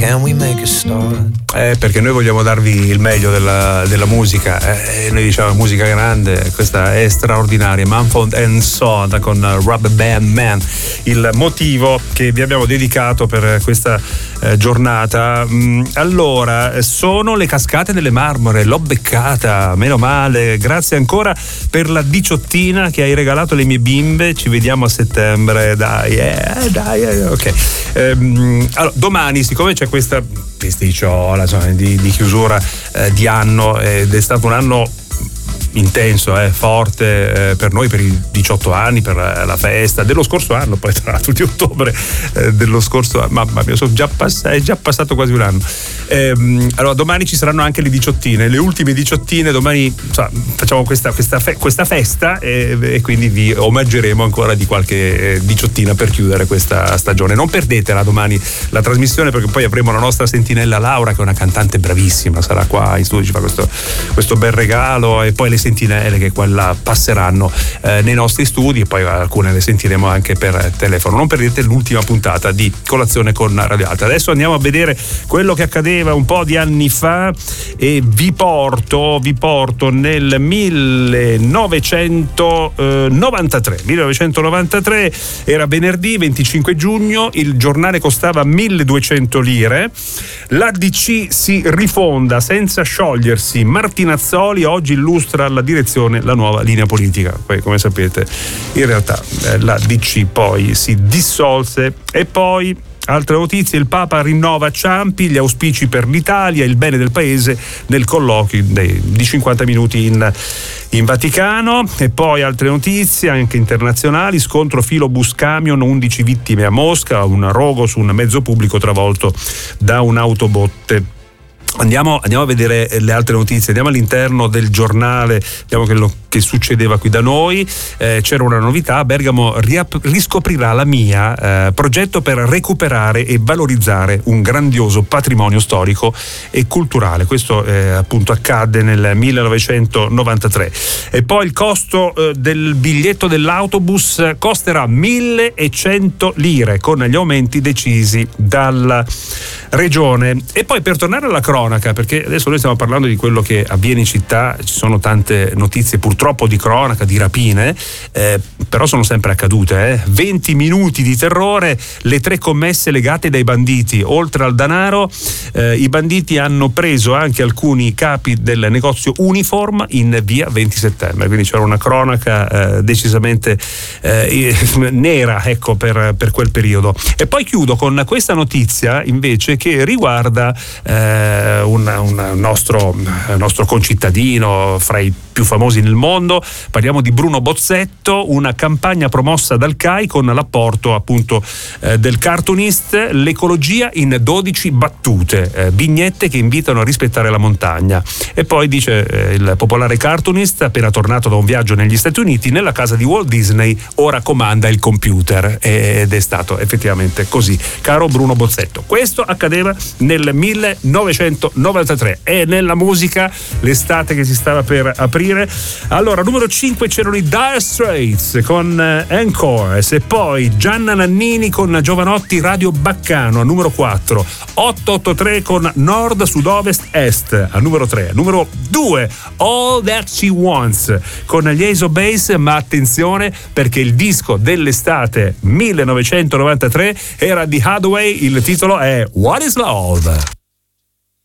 Can we make a start? Perché noi vogliamo darvi il meglio della musica, noi diciamo musica grande, questa è straordinaria, Mumford & Sons con Rubber Band Man, il motivo che vi abbiamo dedicato per questa giornata. Allora, sono le cascate delle Marmore, l'ho beccata, meno male, grazie ancora per la diciottina che hai regalato alle mie bimbe, ci vediamo a settembre, dai, ok. Allora, domani, siccome c'è questa festicciola di chiusura di anno, ed è stato un anno intenso, forte per noi, per i 18 anni, per la festa dello scorso anno, poi tra l'altro di ottobre dello scorso anno, mamma mia, è già passato quasi un anno. Allora domani ci saranno anche le diciottine, le ultime diciottine, domani facciamo questa festa e quindi vi omaggeremo ancora di qualche diciottina per chiudere questa stagione. Non perdetela domani la trasmissione, perché poi avremo la nostra sentinella Laura, che è una cantante bravissima, sarà qua in studio, ci fa questo bel regalo, e poi le sentinelle che qua passeranno nei nostri studi, e poi alcune le sentiremo anche per telefono. Non perdete l'ultima puntata di Colazione con Radio Alta. Adesso andiamo a vedere quello che accadeva un po' di anni fa e vi porto nel 1993. Era venerdì 25 giugno, il giornale costava 1200 lire, l'ADC si rifonda senza sciogliersi, Martinazzoli oggi illustra alla direzione la nuova linea politica. Poi, come sapete, in realtà la DC poi si dissolse. E poi altre notizie: il Papa rinnova a Ciampi gli auspici per l'Italia, il bene del paese nel colloquio di 50 minuti in Vaticano. E poi altre notizie anche internazionali: scontro filo-bus camion, 11 vittime a Mosca, un rogo su un mezzo pubblico travolto da un'autobotte. Andiamo a vedere le altre notizie, andiamo all'interno del giornale, vediamo quello che succedeva qui da noi. C'era una novità: Bergamo riscoprirà la MIA, progetto per recuperare e valorizzare un grandioso patrimonio storico e culturale. Questo appunto accadde nel 1993. E poi il costo del biglietto dell'autobus costerà 1100 lire con gli aumenti decisi dalla regione. E poi, per tornare alla cronaca, perché adesso noi stiamo parlando di quello che avviene in città, ci sono tante notizie purtroppo di cronaca, di rapine, però sono sempre accadute. 20 minuti di terrore, le 3 commesse legate dai banditi. Oltre al denaro, i banditi hanno preso anche alcuni capi del negozio Uniform in via 20 settembre, quindi c'era una cronaca decisamente nera, ecco, per quel periodo. E poi chiudo con questa notizia invece che riguarda un nostro concittadino fra i più famosi nel mondo. Parliamo di Bruno Bozzetto, una campagna promossa dal CAI con l'apporto appunto del cartoonist, l'ecologia in 12 battute, vignette che invitano a rispettare la montagna. E poi dice il popolare cartoonist, appena tornato da un viaggio negli Stati Uniti, nella casa di Walt Disney ora comanda il computer, ed è stato effettivamente così, caro Bruno Bozzetto. Questo accadeva nel 1993 e nella musica l'estate che si stava per aprire. Allora, numero 5 c'erano i Dire Straits con Encores, e poi Gianna Nannini con Giovanotti Radio Baccano a numero 4, 883 con Nord Sud Ovest Est a numero 3, numero 2 All That She Wants con gli Ace of Base. Ma attenzione, perché il disco dell'estate 1993 era di Hathaway, il titolo è What Is Love.